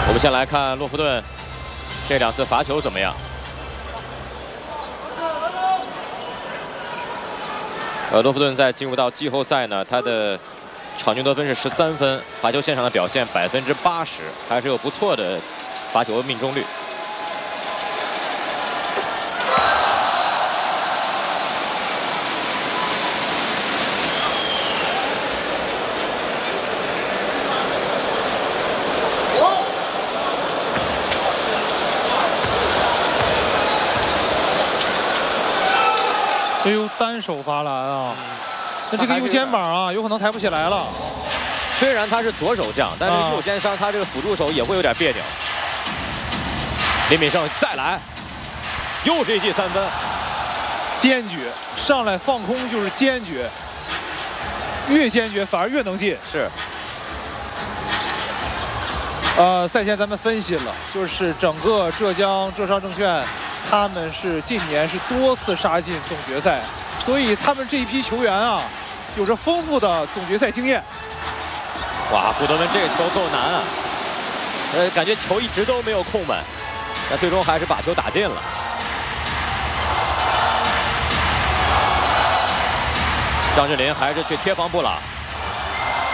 我们先来看洛夫顿这2次罚球怎么样？洛夫顿在进入到季后赛呢，他的场均得分是13分，罚球线上的表现80%，还是有不错的罚球命中率。 哎呦，单手罚篮啊！那这个右肩膀啊，有可能抬不起来了。 虽然他是左手将，但是右肩伤，他这个辅助手也会有点别扭。林敏胜再来，又是一记3分， 坚决上来放空就是坚决，越坚决反而越能进。 是。 赛前咱们分析了，就是整个浙商证券。 他们是近年是多次杀进总决赛，所以他们这一批球员啊，有着丰富的总决赛经验。 哇，古德文这个球够难啊！感觉球一直都没有控稳，但最终还是把球打进了。张智霖还是去贴防布朗。